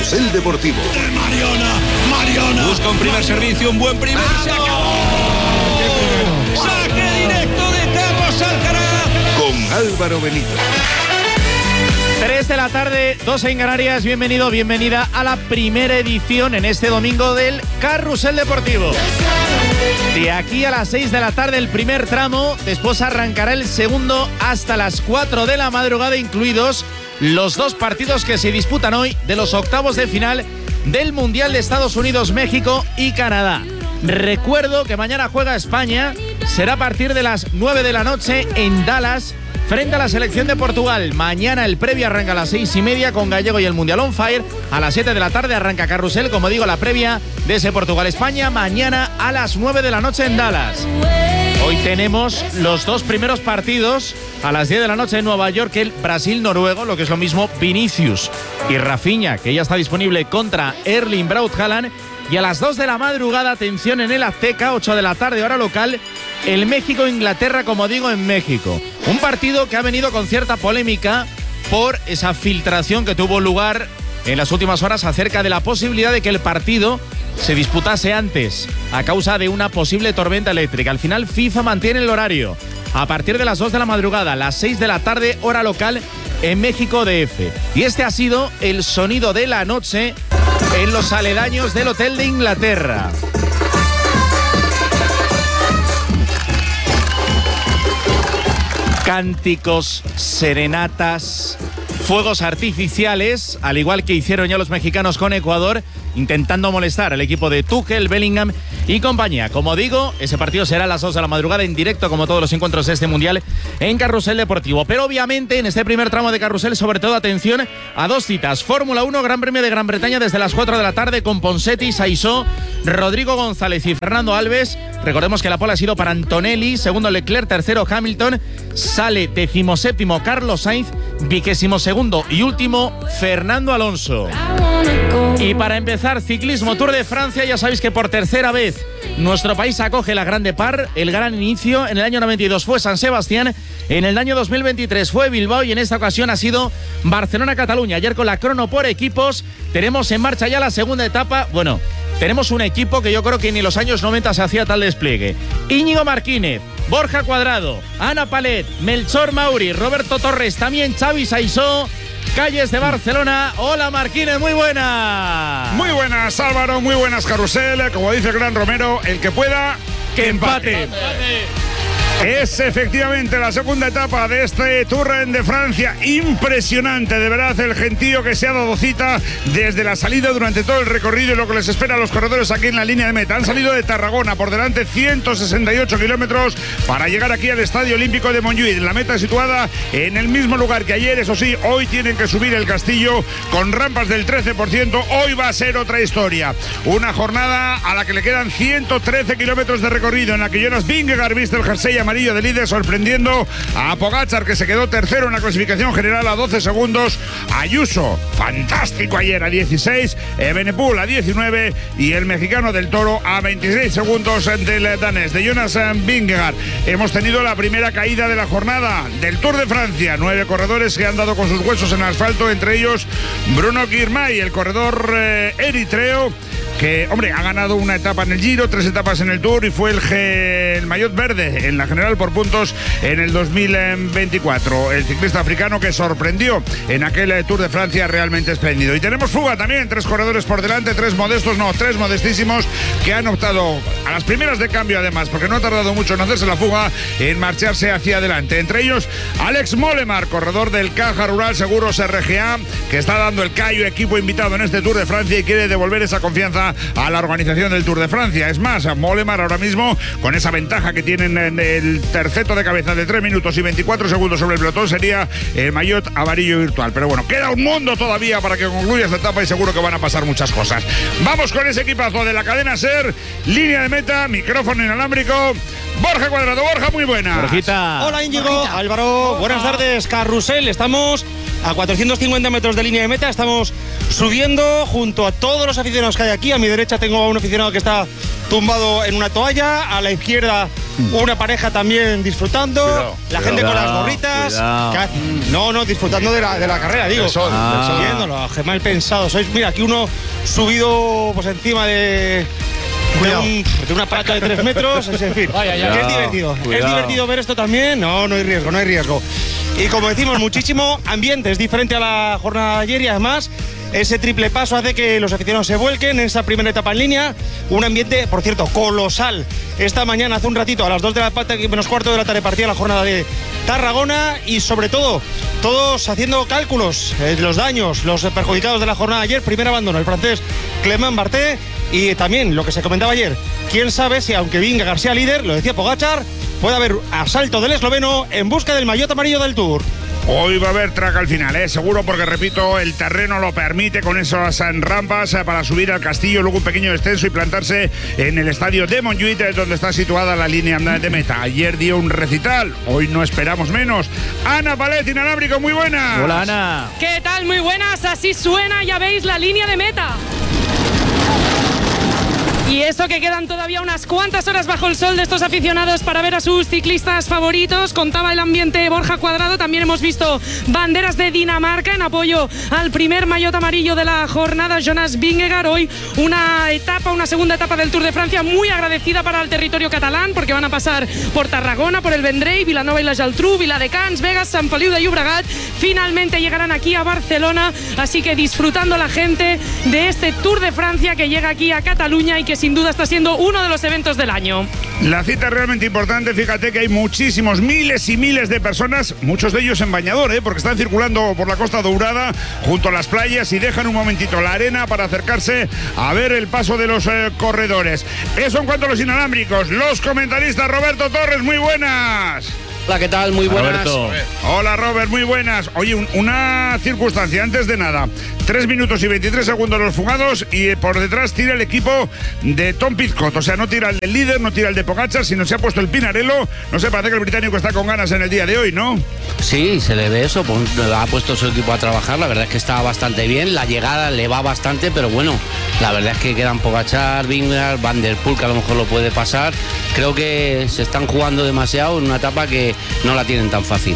Carrusel Deportivo. Mariona. Busca un primer servicio, un buen primer. ¡Se acabó! ¡Saque directo de Carlos Alcaraz! Con Álvaro Benito. 3 de la tarde, 12 en Canarias. Bienvenido, bienvenida a la primera edición en este domingo del Carrusel Deportivo. De aquí a las 6 de la tarde el primer tramo, después arrancará el segundo hasta las 4 de la madrugada, incluidos los dos partidos que se disputan hoy de los octavos de final del Mundial de Estados Unidos, México y Canadá. Recuerdo que mañana juega España, será a partir de las 9 de la noche en Dallas, frente a la selección de Portugal. Mañana el previo arranca a las 6:30 con Gallego y el Mundial on Fire. A las 7 de la tarde arranca Carrusel, como digo, la previa de ese Portugal-España. Mañana a las 9 de la noche en Dallas. Hoy tenemos los dos primeros partidos a las 10 de la noche en Nueva York, el Brasil-Noruego, lo que es lo mismo Vinicius y Rafinha, que ya está disponible, contra Erling Braut Haaland. Y a las 2 de la madrugada, atención, en el Azteca, 8 de la tarde, hora local, el México-Inglaterra, como digo, en México. Un partido que ha venido con cierta polémica por esa filtración que tuvo lugar en las últimas horas acerca de la posibilidad de que el partido se disputase antes a causa de una posible tormenta eléctrica. Al final, FIFA mantiene el horario a partir de las 2 de la madrugada, las 6 de la tarde, hora local, en México DF. Y este ha sido el sonido de la noche en los aledaños del Hotel de Inglaterra. Cánticos, serenatas, fuegos artificiales, al igual que hicieron ya los mexicanos con Ecuador, intentando molestar al equipo de Tuchel, Bellingham y compañía. Como digo, ese partido será a las 2 de la madrugada en directo, como todos los encuentros de este Mundial, en Carrusel Deportivo. Pero obviamente en este primer tramo de Carrusel, sobre todo atención a dos citas. Fórmula 1, Gran Premio de Gran Bretaña desde las 4 de la tarde con Ponseti, Saisó, Rodrigo González y Fernando Alves. Recordemos que la pole ha sido para Antonelli, segundo Leclerc, tercero Hamilton, sale 17º Carlos Sainz, 22º y último Fernando Alonso. Y para empezar, ciclismo, Tour de Francia. Ya sabéis que por tercera vez nuestro país acoge la Grande Par. El gran inicio en el año 92 fue San Sebastián, en el año 2023 fue Bilbao y en esta ocasión ha sido Barcelona-Cataluña. Ayer con la crono por equipos tenemos en marcha ya la segunda etapa. Bueno, tenemos un equipo que yo creo que ni en los años 90 se hacía tal despliegue. Íñigo Martínez, Borja Cuadrado, Ana Palet, Melchor Mauri, Roberto Torres, también Xavi Saisó. Calles de Barcelona. Hola Martínez, muy buenas. Muy buenas, Álvaro, muy buenas, Carrusel. Como dice el gran Romero, el que pueda, que empate. Es efectivamente la segunda etapa de este Tour de Francia. Impresionante, de verdad, el gentío que se ha dado cita desde la salida durante todo el recorrido y lo que les espera a los corredores aquí en la línea de meta. Han salido de Tarragona, por delante 168 kilómetros para llegar aquí al Estadio Olímpico de Montjuïc. La meta situada en el mismo lugar que ayer, eso sí, hoy tienen que subir el castillo con rampas del 13%. Hoy va a ser otra historia. Una jornada a la que le quedan 113 kilómetros de recorrido, en la que Jonas Vingegaard viste el jersey amarillo de líder, sorprendiendo a Pogačar, que se quedó tercero en la clasificación general a 12 segundos. Ayuso, fantástico ayer, a 16. Evenepoel a 19 y el mexicano del Toro a 26 segundos del danés, de Jonas Vingegaard. Hemos tenido la primera caída de la jornada del Tour de Francia. 9 corredores que han dado con sus huesos en asfalto, entre ellos Bruno Girmay, el corredor eritreo, que, hombre, ha ganado una etapa en el Giro, 3 etapas en el Tour y fue el maillot verde en la general por puntos en el 2024. El ciclista africano que sorprendió en aquel Tour de Francia realmente espléndido. Y tenemos fuga también, 3 corredores por delante, 3 modestísimos que han optado a las primeras de cambio, además, porque no ha tardado mucho en hacerse la fuga, en marcharse hacia adelante. Entre ellos, Alex Mollema, corredor del Caja Rural Seguros RGA, que está dando el callo, equipo invitado en este Tour de Francia, y quiere devolver esa confianza a la organización del Tour de Francia. Es más, Mollema ahora mismo, con esa ventaja que tienen en el terceto de cabeza de 3 minutos y 24 segundos sobre el pelotón, sería el maillot amarillo virtual. Pero bueno, queda un mundo todavía para que concluya esta etapa y seguro que van a pasar muchas cosas. Vamos con ese equipazo de la cadena SER, línea de meta, micrófono inalámbrico. Borja Cuadrado. Borja, muy buenas. Borjita. Hola Íñigo, Álvaro, buenas tardes. Carrusel, estamos a 450 metros de línea de meta, estamos subiendo junto a todos los aficionados que hay aquí. A mi derecha tengo a un aficionado que está tumbado en una toalla, a la izquierda una pareja también disfrutando, la gente con las gorritas. No, disfrutando de la carrera, digo. Del sol. Viéndolo, qué mal pensado sois. Mira, aquí uno subido pues encima de un aparato de 3 metros, es decir, que es divertido. ¿Es divertido ver esto también? No hay riesgo. Y como decimos, muchísimo ambiente, es diferente a la jornada de ayer y además ese triple paso hace que los aficionados se vuelquen en esa primera etapa en línea. Un ambiente, por cierto, colosal. Esta mañana, hace un ratito, a las 2 de la tarde, menos cuarto de la tarde, partía la jornada de Tarragona y sobre todo, todos haciendo cálculos, los daños, los perjudicados de la jornada de ayer. Primer abandono, el francés Clément Bardet. Y también lo que se comentaba ayer, quién sabe si aunque venga García líder, lo decía Pogačar, puede haber asalto del esloveno en busca del maillot amarillo del Tour. Hoy va a haber track al final, seguro, porque repito, el terreno lo permite con esas rampas para subir al castillo, luego un pequeño descenso y plantarse en el estadio de Montjuïc, donde está situada la línea de meta. Ayer dio un recital, hoy no esperamos menos. Ana Palet, inalámbrico, muy buenas. Hola, Ana. ¿Qué tal? Muy buenas, así suena, ya veis, la línea de meta. Y eso que quedan todavía unas cuantas horas bajo el sol de estos aficionados para ver a sus ciclistas favoritos. Contaba el ambiente Borja Cuadrado. También hemos visto banderas de Dinamarca en apoyo al primer maillot amarillo de la jornada, Jonas Vingegaard. Hoy una segunda etapa del Tour de Francia muy agradecida para el territorio catalán, porque van a pasar por Tarragona, por el Vendrell, Vilanova y la Geltrú, Viladecans, Vegas, Sant Feliu de Llobregat. Finalmente llegarán aquí a Barcelona, así que disfrutando la gente de este Tour de Francia que llega aquí a Cataluña y que sin duda está siendo uno de los eventos del año. La cita es realmente importante, fíjate que hay muchísimos, miles y miles de personas, muchos de ellos en bañador, porque están circulando por la Costa Dourada junto a las playas y dejan un momentito la arena para acercarse a ver el paso de los corredores. Eso en cuanto a los inalámbricos. Los comentaristas, Roberto Torres, muy buenas. Hola, ¿qué tal? Muy buenas. Roberto. Hola, Robert, muy buenas. Oye, una circunstancia antes de nada. 3 minutos y 23 segundos los fugados y por detrás tira el equipo de Tom Pidcock. O sea, no tira el del líder, no tira el de Pogačar, sino se ha puesto el Pinarello. No sé, parece que el británico está con ganas en el día de hoy, ¿no? Sí, se le ve eso. Ha puesto su equipo a trabajar. La verdad es que está bastante bien. La llegada le va bastante, pero bueno, la verdad es que quedan Pogačar, Vingegaard, Van der Poel, que a lo mejor lo puede pasar. Creo que se están jugando demasiado en una etapa que no la tienen tan fácil.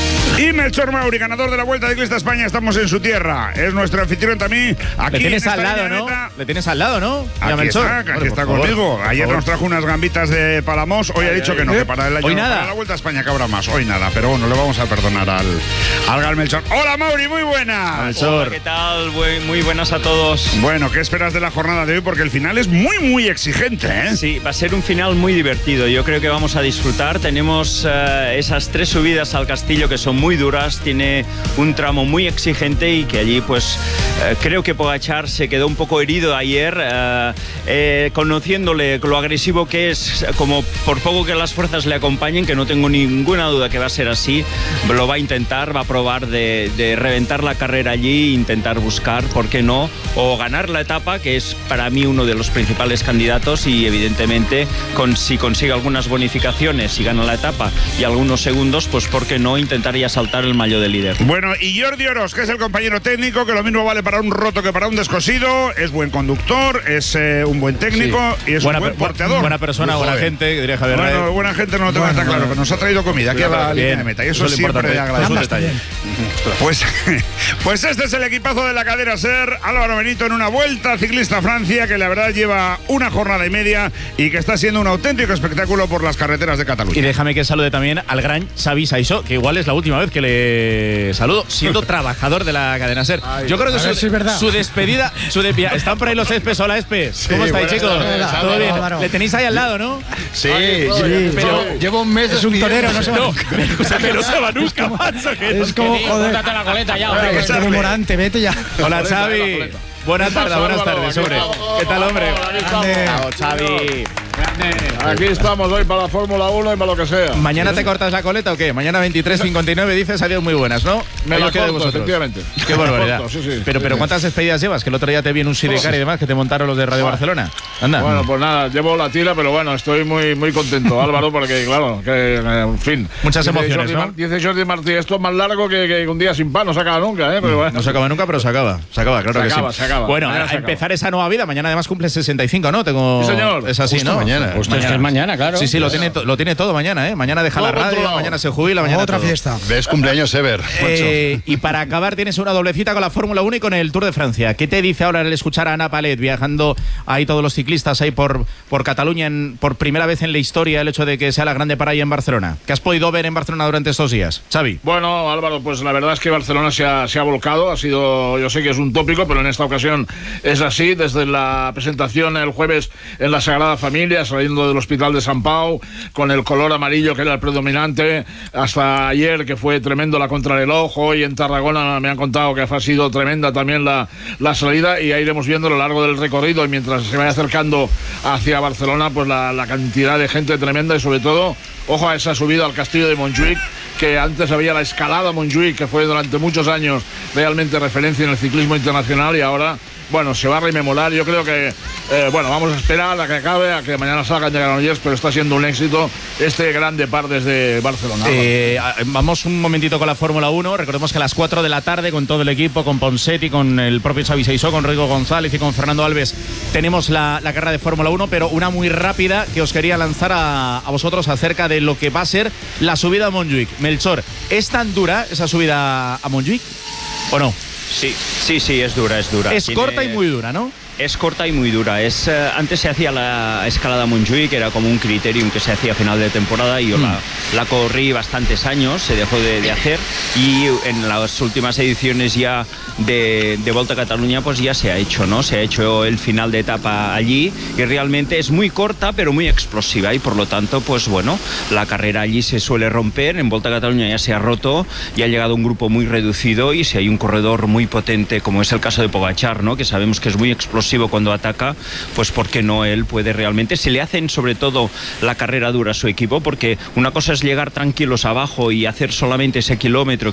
Y Melchor Mauri, ganador de la Vuelta Ciclista España, estamos en su tierra. Es nuestro anfitrión también. Aquí le tienes al lado, ¿no? Le tienes al lado, ¿no? Aquí está conmigo. Ayer nos trajo unas gambitas de Palamos. Hoy ha dicho que no, que para el año, hoy nada. Para la Vuelta a España que habrá más. Hoy nada, pero bueno, le vamos a perdonar al Gal Melchor. Hola, Mauri, muy buenas. Hola, ¿qué tal? Muy buenas a todos. Bueno, ¿qué esperas de la jornada de hoy? Porque el final es muy exigente, ¿eh? Sí, va a ser un final muy divertido. Yo creo que vamos a disfrutar. Tenemos esas 3 subidas al castillo que son muy duras. Tiene un tramo muy exigente y que allí pues creo que Pogačar se quedó un poco herido ayer, conociéndole lo agresivo que es, como por poco que las fuerzas le acompañen, que no tengo ninguna duda que va a ser así, lo va a intentar, va a probar de reventar la carrera allí, intentar buscar, ¿por qué no?, o ganar la etapa, que es para mí uno de los principales candidatos, y evidentemente si consigue algunas bonificaciones y gana la etapa y algunos segundos, pues ¿por qué no intentaría saltar el maillot de líder? Bueno, y Jordi Oroz, que es el compañero técnico, que lo mismo vale para un roto que para un descosido, es buen conductor, es un buen técnico y es un buen porteador. Buena persona, buena gente, diría Javier. Bueno, buena gente no lo tengo tan claro, pero nos ha traído comida aquí a la línea de meta y eso siempre le agradezco. Pues este es el equipazo de la cadena SER, Álvaro Benito en una Vuelta Ciclista Francia que la verdad lleva una jornada y media y que está siendo un auténtico espectáculo por las carreteras de Cataluña. Y déjame que salude también al gran Xavi Saissó, que igual es la última vez que le saludo, siendo trabajador de la cadena SER. Yo creo que su despedida, están por ahí los Espes. Hola, Espes. ¿Cómo estáis, chicos? ¿Todo bien? Le tenéis ahí al lado, ¿no? Sí, pero llevo un mes. Es un torero, no se va. Que no se va nunca, macho. Es como, joder. Córtate la coleta ya, Es como Morante, vete ya. Hola, Xavi. Buenas tardes, hombre. ¿Qué tal, hombre? Chao, Xavi. Aquí estamos hoy para la Fórmula 1 y para lo que sea. ¿Mañana te cortas la coleta o qué? Mañana 23:59 dices adiós muy buenas, ¿no? Me la quedo corto, efectivamente. Qué barbaridad. Sí. Pero ¿cuántas despedidas llevas? Que el otro día te vi en un sidecar y demás que te montaron los de Radio Barcelona. Anda. Bueno, pues nada, llevo la tira, pero bueno, estoy muy contento, Álvaro, porque claro, que en fin. Muchas emociones, ¿no? Dice Jordi Martí, esto es más largo que un día sin pan, no se acaba nunca, ¿eh? Pero bueno. No se acaba nunca, pero se acaba. Se acaba, claro que sí. Se acaba. Bueno, a empezar esa nueva vida. Mañana además cumple 65, ¿no? Sí, señor. Es así, Justo ¿no? mañana. mañana. Mañana, claro. Sí, lo tiene todo mañana, ¿eh? Mañana deja la radio, mañana se jubila, mañana otra todo. fiesta. ¿Ves cumpleaños Ever? Y para acabar tienes una doblecita con la Fórmula 1 y con el Tour de Francia. ¿Qué te dice ahora el escuchar a Ana Palet viajando ahí todos los ciclistas ahí por Cataluña por primera vez en la historia, el hecho de que sea la grande para ahí en Barcelona? ¿Qué has podido ver en Barcelona durante estos días, Xavi? Bueno, Álvaro, pues la verdad es que Barcelona se ha volcado. Ha sido, yo sé que es un tópico, pero en esta ocasión es así. Desde la presentación el jueves en la Sagrada Familia, saliendo del Hospital de Sant Pau, con el color amarillo que era el predominante, hasta ayer que fue tremendo la contrarreloj. Hoy en Tarragona me han contado que ha sido tremenda también la salida, y ya iremos viendo a lo largo del recorrido, y mientras se vaya acercando hacia Barcelona, pues la cantidad de gente tremenda, y sobre todo, ojo a esa subida al castillo de Montjuïc, que antes había la escalada Montjuïc, que fue durante muchos años realmente referencia en el ciclismo internacional, y ahora, bueno, se va a rememorar. Yo creo que, vamos a esperar a que acabe, a que mañana salgan de Granollers, pero está siendo un éxito este gran depart desde Barcelona. Vamos un momentito con la Fórmula 1. Recordemos que a las 4 de la tarde, con todo el equipo, con Ponseti, con el propio Xavi Seisó, con Rodrigo González y con Fernando Alves, tenemos la carrera de Fórmula 1, pero una muy rápida que os quería lanzar a vosotros acerca de lo que va a ser la subida a Montjuïc. Melchor, ¿es tan dura esa subida a Montjuïc o no? Sí, es dura. Es corta y muy dura, ¿no? Es corta y muy dura. Antes se hacía la escalada Montjuïc, que era como un criterium que se hacía a final de temporada, y yo la corrí bastantes años, se dejó de hacer, y en las últimas ediciones ya de Volta a Cataluña pues ya se ha hecho, ¿no? Se ha hecho el final de etapa allí, y realmente es muy corta pero muy explosiva, y por lo tanto pues bueno, la carrera allí se suele romper. En Volta a Cataluña ya se ha roto, y ha llegado un grupo muy reducido, y si hay un corredor muy potente como es el caso de Pogačar, ¿no? Que sabemos que es muy explosivo cuando ataca, pues ¿por qué no él puede realmente? Se le hacen sobre todo la carrera dura a su equipo, porque una cosa es llegar tranquilos abajo y hacer solamente ese kilómetro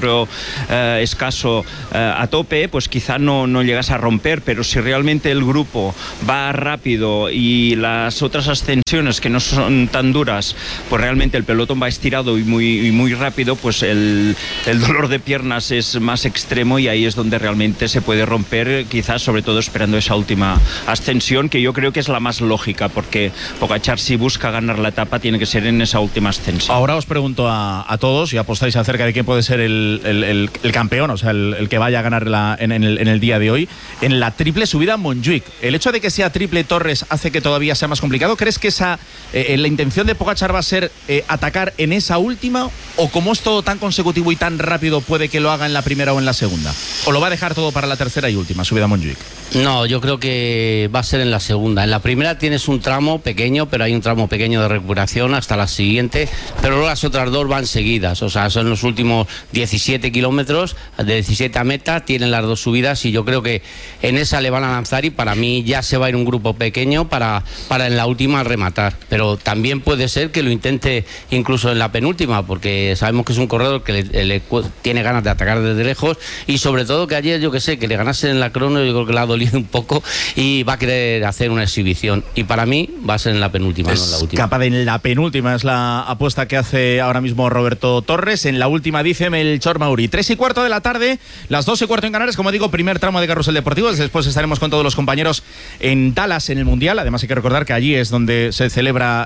escaso a tope, pues quizá no llegas a romper, pero si realmente el grupo va rápido y las otras ascensiones que no son tan duras, pues realmente el pelotón va estirado y muy rápido, pues el dolor de piernas es más extremo, y ahí es donde realmente se puede romper, quizás sobre todo esperando esa última ascensión, que yo creo que es la más lógica, porque Pogačar, si busca ganar la etapa, tiene que ser en esa última ascensión. Ahora os pregunto a todos, y apostáis acerca de quién puede ser el campeón, o sea, el que vaya a ganar en el día de hoy, en la triple subida a Montjuïc. ¿El hecho de que sea triple Torres hace que todavía sea más complicado? ¿Crees que la intención de Pogačar va a ser atacar en esa última, o como es todo tan consecutivo y tan rápido, puede que lo haga en la primera o en la segunda? ¿O lo va a dejar todo para la tercera y última subida a Montjuïc? No, yo creo que va a ser en la segunda. En la primera tienes un tramo pequeño, pero hay un tramo pequeño de recuperación hasta la siguiente, pero luego las otras dos van seguidas, o sea, son los últimos 17 kilómetros, de 17 a meta, tienen las dos subidas, y yo creo que en esa le van a lanzar, y para mí ya se va a ir un grupo pequeño para en la última rematar, pero también puede ser que lo intente incluso en la penúltima, porque sabemos que es un corredor que le tiene ganas de atacar desde lejos, y sobre todo que ayer, yo que sé, que le ganasen en la crono, yo creo que le ha dolido un poco, y va a querer hacer una exhibición, y para mí va a ser en la penúltima, no en la última. Capaz de en la penúltima es la apuesta que hace ahora mismo Roberto Torres. En la última dice Melchor Mauri. 3:15 de la tarde, las 2:15 en Canarias. Como digo, primer tramo de Carrusel Deportivo. Después estaremos con todos los compañeros en Dallas, en el Mundial. Además hay que recordar que allí es donde se celebra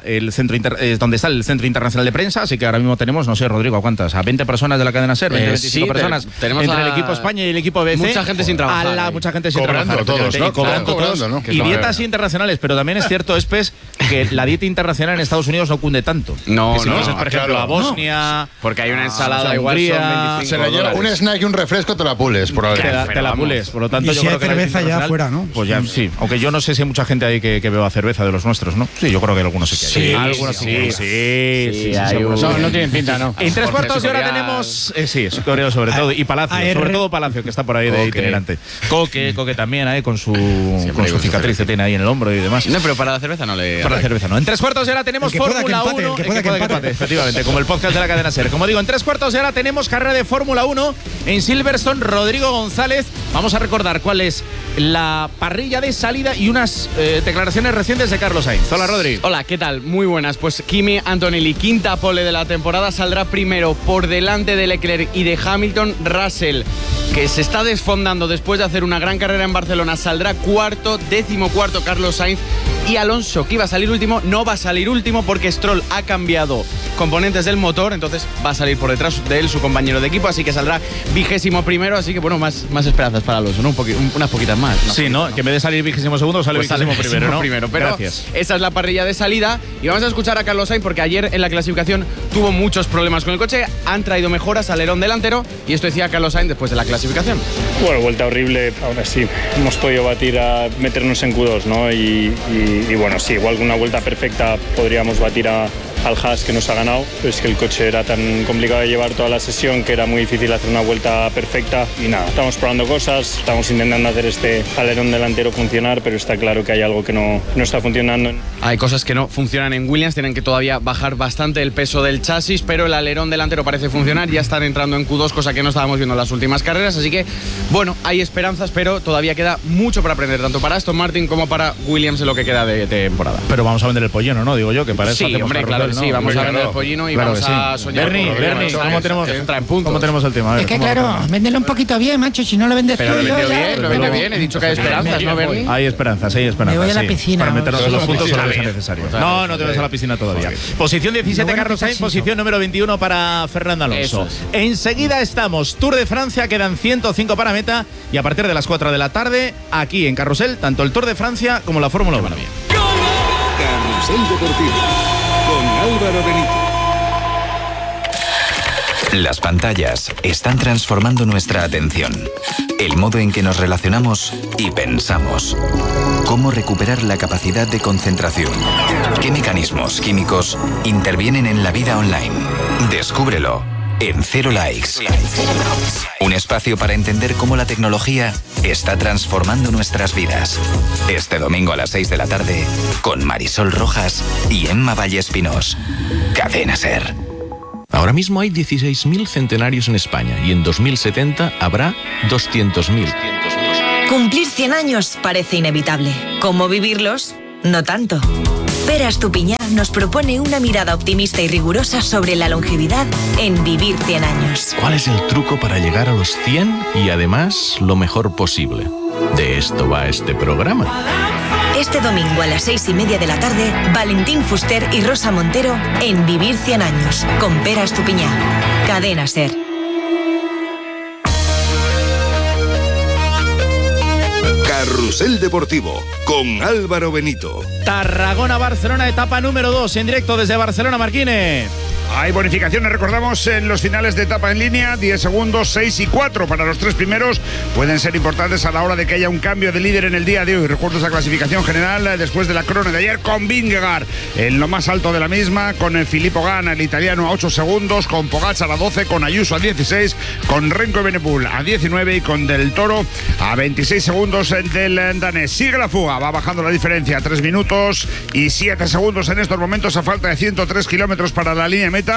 donde está el Centro Internacional de Prensa, así que ahora mismo tenemos, no sé, Rodrigo, ¿cuántas? ¿A 20 personas de la cadena SER? 25 personas. Tenemos entre el equipo España y el equipo BBC. Mucha gente sin trabajar. Mucha gente sin cobrando trabajar. Todos, ¿no? Cobrando todos, ¿no? Y dietas internacionales, pero también es cierto, Espes, que la dieta internacional en Estados Unidos no cunde tanto. No, si fueses, por ejemplo, a Bosnia, porque hay una ensalada igual son se la lleva un snack y un refresco, te la pules, probablemente. te la pules, por lo tanto y yo si creo hay que cerveza ya afuera, ¿no? Pues ya sí, aunque yo no sé si hay mucha gente ahí que beba cerveza de los nuestros, ¿no? Sí, yo creo que algunos sí que hay. Sí, algunos sí. No tienen pinta, ¿no. En 3/4 de hora tenemos sí, Corea sobre todo, y Palacio, sobre todo Palacio, que está por ahí de itinerante. Coque también ahí con su cicatriz que tiene ahí en el hombro y demás. No, pero para la cerveza no le... Para la cerveza no. En 3/4 de hora tenemos Fórmula 1. Que empate, efectivamente, como el podcast de la cadena SER. Como digo, en 3/4 de hora tenemos carrera de Fórmula 1 en Silverstone. Rodrigo González. Vamos a recordar cuál es la parrilla de salida y unas declaraciones recientes de Carlos Sainz. Hola, Rodri. Hola, ¿qué tal? Muy buenas. Pues Kimi Antonelli, quinta pole de la temporada, saldrá primero por delante de Leclerc y de Hamilton. Russell, que se está desfondando después de hacer una gran carrera en Barcelona, saldrá cuarto. 14º Carlos Sainz, Y Alonso, que iba a salir último, no va a salir último porque Stroll ha cambiado componentes del motor, entonces va a salir por detrás de él su compañero de equipo, así que saldrá 21º, así que bueno, más esperanzas para Alonso, ¿no? Unas poquitas más. Sí, ¿no? Que en vez de salir 22º sale pues 21º, ¿no? Pero gracias. Esa es la parrilla de salida y vamos a escuchar a Carlos Sainz porque ayer en la clasificación tuvo muchos problemas con el coche, han traído mejoras al alerón delantero y esto decía Carlos Sainz después de la clasificación. Bueno, vuelta horrible, aún así hemos podido batir a meternos en Q2, ¿no? Y bueno, sí, igual con una vuelta perfecta podríamos batir al Haas que nos ha ganado, pero es que el coche era tan complicado de llevar toda la sesión que era muy difícil hacer una vuelta perfecta y nada, estamos probando cosas, estamos intentando hacer este alerón delantero funcionar, pero está claro que hay algo que no está funcionando. Hay cosas que no funcionan en Williams, tienen que todavía bajar bastante el peso del chasis, pero el alerón delantero parece funcionar, ya están entrando en Q2, cosa que no estábamos viendo en las últimas carreras, así que bueno, hay esperanzas, pero todavía queda mucho para aprender, tanto para Aston Martin como para Williams en lo que queda de temporada. Pero vamos a vender el pollino, ¿no? Digo yo, que para eso sí, hombre, claro, sí, vamos a vender el pollino y vamos a soñar. Bernie, ¿cómo tenemos el tema? A ver, es que claro, véndelo un poquito bien, macho, si no lo vendes pero tú. Lo vende bien, he dicho que hay esperanzas, ¿no, Bernie? Hay esperanzas. Me voy a la piscina. Para meternos en los puntos solo es necesario. No te vas a la piscina todavía. Posición 17, Carlos Sainz, posición número 21 para Fernando Alonso. Enseguida estamos, Tour de Francia, quedan 105 para meta y a partir de las 4 de la tarde, aquí en Carrusel, tanto el Tour de Francia como la Fórmula 1. Carrusel Deportivo con Álvaro Benito. Las pantallas están transformando nuestra atención, el modo en que nos relacionamos y pensamos. ¿Cómo recuperar la capacidad de concentración? ¿Qué mecanismos químicos intervienen en la vida online? Descúbrelo en Cero Likes. Un espacio para entender cómo la tecnología está transformando nuestras vidas. Este domingo a las 6 de la tarde con Marisol Rojas y Emma Vallespinós. Cadena SER. Ahora mismo hay 16.000 centenarios en España y en 2070 habrá 200.000. Cumplir 100 años parece inevitable. ¿Cómo vivirlos? No tanto. Pera Estupiñán nos propone una mirada optimista y rigurosa sobre la longevidad en Vivir 100 años. ¿Cuál es el truco para llegar a los 100 y además lo mejor posible? De esto va este programa. Este domingo a las 6:30 de la tarde, Valentín Fuster y Rosa Montero en Vivir 100 años, con Pera Estupiñán. Cadena SER. Carrusel Deportivo con Álvaro Benito. Tarragona-Barcelona, etapa número 2, en directo desde Barcelona, Marquines. Hay bonificaciones, recordamos, en los finales de etapa en línea, 10 segundos, 6 y 4 para los tres primeros. Pueden ser importantes a la hora de que haya un cambio de líder en el día de hoy. Recuerdo esa clasificación general después de la crono de ayer con Vingegaard en lo más alto de la misma, con Filippo Ganna, el italiano, a 8 segundos, con Pogacar a 12, con Ayuso a 16, con Renko Evenepoel a 19 y con Del Toro a 26 segundos del danés. Sigue la fuga, va bajando la diferencia, 3 minutos y 7 segundos en estos momentos a falta de 103 kilómetros para la línea meta.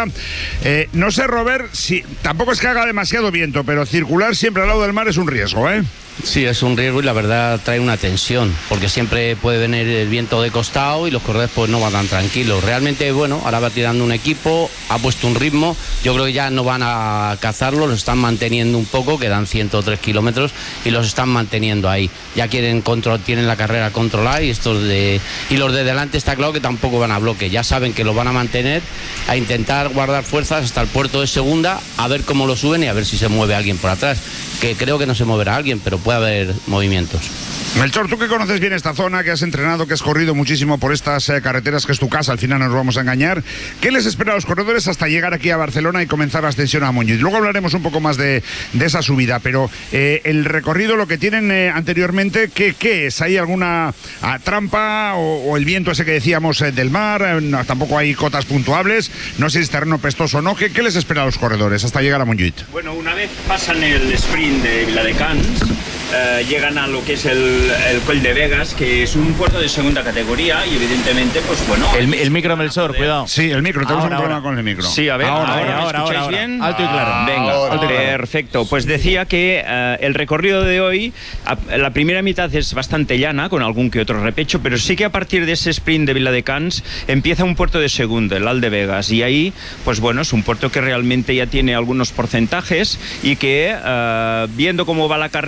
No sé, Robert, si tampoco es que haga demasiado viento, pero circular siempre al lado del mar es un riesgo, ¿eh? Sí, es un riesgo y la verdad trae una tensión, porque siempre puede venir el viento de costado y los corredores pues no van tan tranquilos. Realmente, bueno, ahora va tirando un equipo, ha puesto un ritmo, yo creo que ya no van a cazarlo, los están manteniendo un poco, quedan 103 kilómetros y los están manteniendo ahí. Ya tienen la carrera controlada y los de delante está claro que tampoco van a bloque, ya saben que lo van a mantener, a intentar guardar fuerzas hasta el puerto de segunda, a ver cómo lo suben y a ver si se mueve alguien por atrás, que creo que no se moverá alguien, pero puede haber movimientos. Melchor, tú que conoces bien esta zona, que has entrenado, que has corrido muchísimo por estas carreteras, que es tu casa, al final no nos vamos a engañar, ¿qué les espera a los corredores hasta llegar aquí a Barcelona y comenzar la ascensión a Montjuïc? Luego hablaremos un poco más de esa subida, pero el recorrido, lo que tienen anteriormente, ¿qué es? ¿Hay alguna trampa o el viento ese que decíamos del mar? No, tampoco hay cotas puntuables, no sé si es terreno pestoso o no. ¿Qué les espera a los corredores hasta llegar a Montjuïc? Bueno, una vez pasan el sprint de Viladecans, llegan a lo que es el Col de Vegas, que es un puerto de segunda categoría y evidentemente, pues bueno... El micro, Melchor, cuidado. Sí, el micro, tenemos un problema con el micro. Sí, a ver, ahora ¿me escucháis bien? Alto y claro. Venga, perfecto. Pues decía que el recorrido de hoy, la primera mitad es bastante llana, con algún que otro repecho, pero sí que a partir de ese sprint de Viladecans empieza un puerto de segunda, el Al de Vegas, y ahí, pues bueno, es un puerto que realmente ya tiene algunos porcentajes y que, viendo cómo va la carrera, pues siempre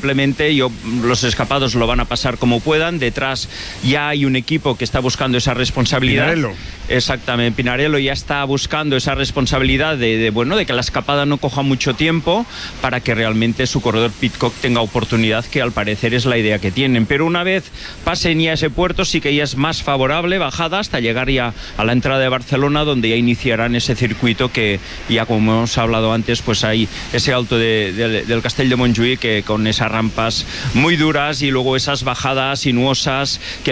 simplemente los escapados lo van a pasar como puedan. Detrás ya hay un equipo que está buscando esa responsabilidad. Pinarello. Exactamente, Pinarello ya está buscando esa responsabilidad de que la escapada no coja mucho tiempo para que realmente su corredor Pidcock tenga oportunidad, que al parecer es la idea que tienen. Pero una vez pasen ya ese puerto, sí que ya es más favorable bajada hasta llegar ya a la entrada de Barcelona, donde ya iniciarán ese circuito que ya, como hemos hablado antes, pues hay ese alto del Castell de Montjuïc, que con esas rampas muy duras y luego esas bajadas sinuosas, que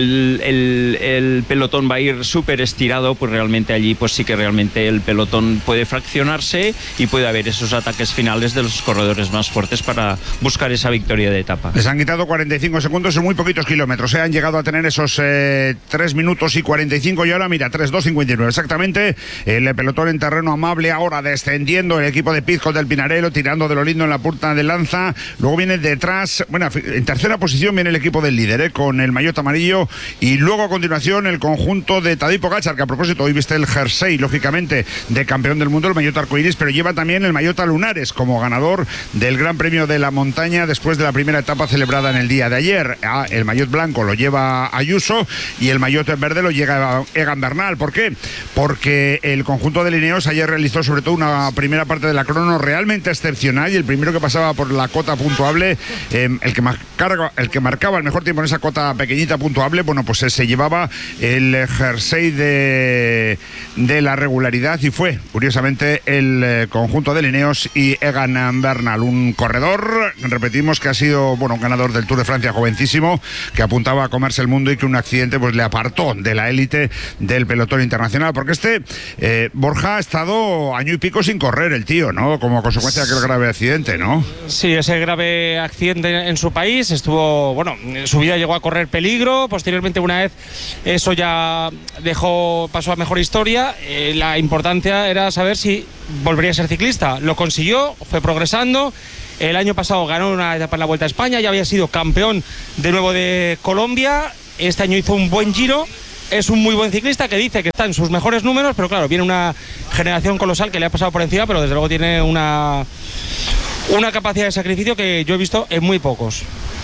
el pelotón va a ir súper estirado, pues realmente allí pues sí que realmente el pelotón puede fraccionarse y puede haber esos ataques finales de los corredores más fuertes para buscar esa victoria de etapa. Les han quitado 45 segundos en muy poquitos kilómetros. Han llegado a tener esos 3 minutos y 45 y ahora mira, 3:2:59 exactamente. El pelotón en terreno amable ahora descendiendo el equipo de Pidcock del Pinarello, tirando de lo lindo en la punta de lanza. Luego viene detrás, bueno, en tercera posición viene el equipo del líder, con el maillot amarillo, y luego a continuación el conjunto de Tadej Pogačar, que a propósito hoy viste el jersey, lógicamente, de campeón del mundo, el maillot arcoiris, pero lleva también el maillot a lunares como ganador del Gran Premio de la Montaña después de la primera etapa celebrada en el día de ayer. El maillot blanco lo lleva Ayuso y el maillot verde lo llega Egan Bernal. ¿Por qué? Porque el conjunto de Ineos ayer realizó sobre todo una primera parte de la crono realmente excepcional, y el primero que pasaba por la cota puntuable, el que marcaba el mejor tiempo en esa cota pequeñita puntuable, bueno, pues se llevaba el jersey de la regularidad, y fue curiosamente el conjunto de Ineos y Egan Bernal, un corredor, repetimos, que ha sido, bueno, un ganador del Tour de Francia jovencísimo, que apuntaba a comerse el mundo y que un accidente pues le apartó de la élite del pelotón internacional, porque Borja ha estado año y pico sin correr el tío, ¿no? Como consecuencia de aquel grave accidente, ¿no? Sí, ese grave accidente en su país estuvo, bueno, su vida llegó a correr peligro. Posteriormente, una vez eso ya pasó a mejor historia, la importancia era saber si volvería a ser ciclista. Lo consiguió, fue progresando. El año pasado ganó una etapa en la Vuelta a España, ya había sido campeón de nuevo de Colombia. Este año hizo un buen Giro. Es un muy buen ciclista, que dice que está en sus mejores números, pero claro, viene una generación colosal que le ha pasado por encima, pero desde luego tiene una capacidad de sacrificio que yo he visto en muy pocos.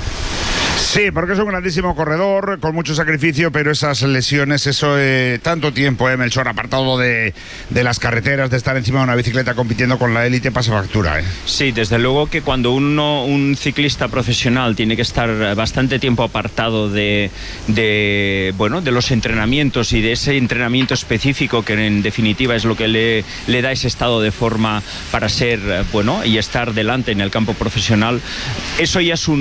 Sí, porque es un grandísimo corredor, con mucho sacrificio, pero esas lesiones, eso tanto tiempo, Melchor, apartado de las carreteras, de estar encima de una bicicleta compitiendo con la élite, pasa factura. Sí, desde luego que cuando un ciclista profesional tiene que estar bastante tiempo apartado de los entrenamientos y de ese entrenamiento específico, que en definitiva es lo que le da ese estado de forma para ser bueno y estar delante en el campo profesional, eso ya es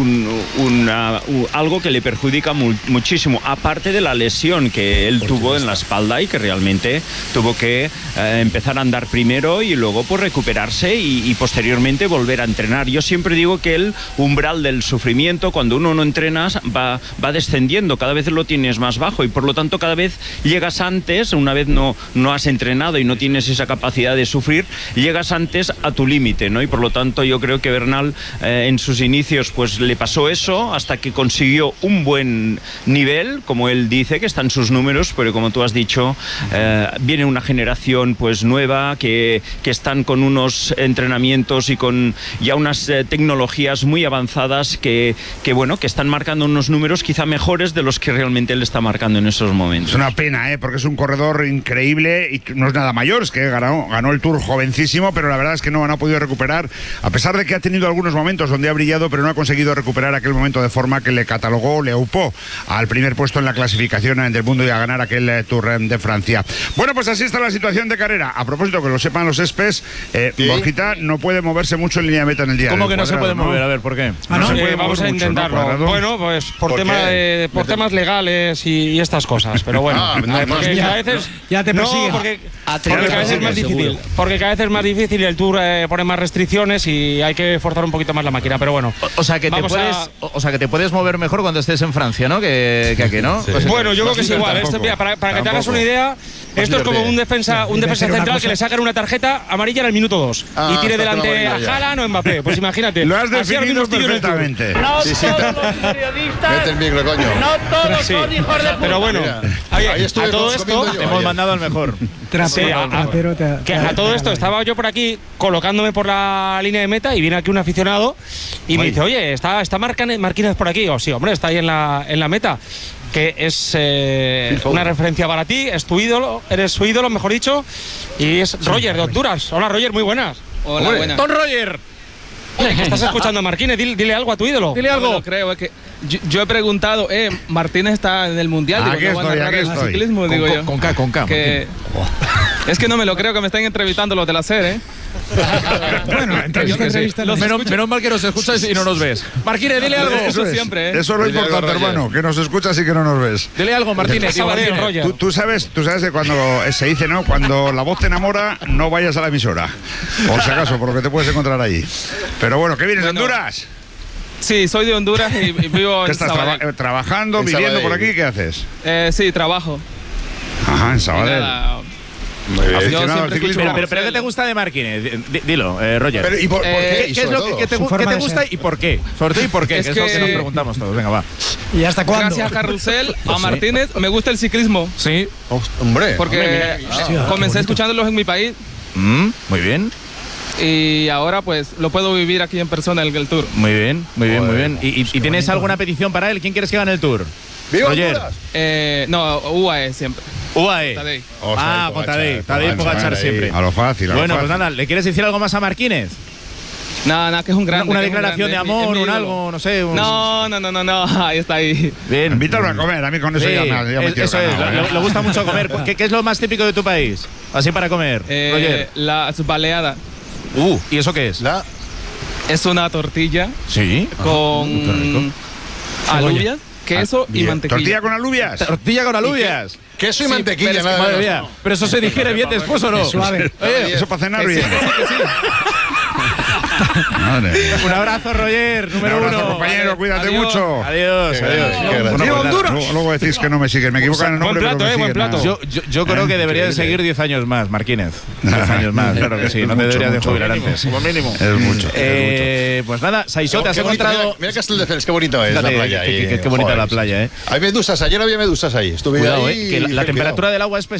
algo que le perjudica muchísimo, aparte de la lesión que él tuvo en la espalda y que realmente tuvo que empezar a andar primero y luego pues recuperarse y posteriormente volver a entrenar. Yo siempre digo que el umbral del sufrimiento, cuando uno no entrenas, va descendiendo, cada vez lo tienes más bajo, y por lo tanto cada vez llegas antes, una vez no has entrenado y no tienes esa capacidad de sufrir, llegas antes a tu límite, ¿no? Y por lo tanto yo creo que Bernal en sus inicios pues le pasó eso, hasta que consiguió un buen nivel, como él dice, que está en sus números, pero como tú has dicho, viene una generación pues nueva que están con unos entrenamientos y con ya unas tecnologías muy avanzadas que están marcando unos números quizá mejores de los que realmente él está marcando en esos momentos. Es una pena, porque es un corredor increíble y no es nada mayor, es que ganó el Tour jovencísimo, pero la verdad es que no ha podido recuperar, a pesar de que ha tenido algunos momentos donde ha brillado, pero no ha conseguido recuperar aquel momento de forma que le catalogó, le upó al primer puesto en la clasificación del mundo y a ganar aquel Tour de Francia. Bueno, pues así está la situación de carrera. A propósito, que lo sepan los espes, Borjita no puede moverse mucho en línea de meta en el día. ¿Cómo que no se puede mover? A ver, ¿por qué? Vamos a intentarlo. Mucho, ¿no? Bueno, pues por temas legales y estas cosas, pero bueno. Porque cada vez ya te persigue. Porque cada vez es más difícil. Porque cada vez es más difícil y el Tour pone más restricciones y hay que forzar un poquito más la máquina, pero bueno. O sea que te puedes mover mejor cuando estés en Francia, ¿no? Que aquí, ¿no? Sí. Pues bueno, yo creo que es igual. Para que te hagas una idea, esto es como un defensa central que le sacan una tarjeta amarilla en el minuto 2 y tire delante a Haaland o Mbappé. Pues imagínate. Lo has definido perfectamente. No todos los periodistas. Mete el micro, coño. No todos son hijos de puta. Pero bueno, ahí estoy a todo esto yo, hemos mandado al mejor. A todo esto estaba yo por aquí colocándome por la línea de meta y viene aquí un aficionado y me dice, oye, ¿está Marquínez por aquí? Sí, hombre, está ahí en la meta. Que es una referencia para ti, es tu ídolo, eres su ídolo, mejor dicho, y es Roger de Honduras. Hola, Roger, muy buenas. Hola, buenas. ¡Don Roger! ¿Estás escuchando a Marquínez? Dile algo a tu ídolo. Dile algo. No lo creo, es que yo he preguntado, Martínez está en el Mundial, digo, Aquí no van a narrar el ciclismo, digo yo. Con K. Que, es que no me lo creo que me estén entrevistando los de la SER, Bueno, entrevista. Menos mal que nos escuchas y no nos ves. Marquínez, dile algo. Eso es lo importante, hermano, que nos escuchas y que no nos ves. Dile algo, Martínez. Tú sabes que cuando se dice, ¿no? Cuando la voz te enamora, no vayas a la emisora. Por si acaso, por lo que te puedes encontrar ahí. Pero bueno, ¿qué vienes de Honduras? Sí, soy de Honduras y vivo en Sabadell. ¿Estás trabajando, viviendo por aquí? ¿Qué haces? Sí, trabajo. Ajá, en Sabadell. Muy bien. Pero ¿qué te gusta de Marquínez? Dilo, Roger. Pero, ¿y por qué? ¿Qué es lo que te gusta y por qué? Sobre todo y por qué, que es lo que nos preguntamos todos. Venga, va. ¿Y hasta cuándo? Gracias a Carrusel, a Martínez, me gusta el ciclismo. Sí. Hombre. Porque comencé escuchándolos en mi país. Muy bien. Y ahora pues lo puedo vivir aquí en persona el Tour. Muy bien. ¿Y tienes alguna petición para él? ¿Quién quieres que gane el Tour? ¿Viva Roger? No, UAE siempre. UAE. Tadej. Con Tadej. Tadej Pogačar siempre. A lo fácil. Bueno, pues nada, ¿le quieres decir algo más a Marquínez? Nada, que es un grande. Una declaración de amor, un algo, no sé. No, ahí está ahí. Bien. Invítalo a comer, a mí con eso ya me quiero eso ganar, es, le gusta mucho comer. ¿Qué es lo más típico de tu país? Así para comer, Roger. Las baleadas. ¿Y eso qué es? Es una tortilla. Sí. Con alubias, queso y mantequilla. ¿Tortilla con alubias? Tortilla con alubias. Queso y mantequilla, nada madre mía. Pero eso se digiere bien después, ¿o no? Suave. Eso para cenar bien. Sí. Un abrazo, Roger, número un abrazo, uno. compañero, cuídate mucho. Adiós. Luego decís que no me siguen, me equivocan en el nombre. Buen plato, buen plato. Yo creo que debería de seguir 10 años más, Marquínez. 10 años más, claro que sí. No te deberías de jubilar antes. Como mínimo. Es mucho. Pues nada, Saixó, te has encontrado. Mira Castelldefels, qué bonito es la playa. Qué bonita la playa, Hay medusas, ayer había medusas ahí. Estuve Cuidado, ahí. que la temperatura del agua es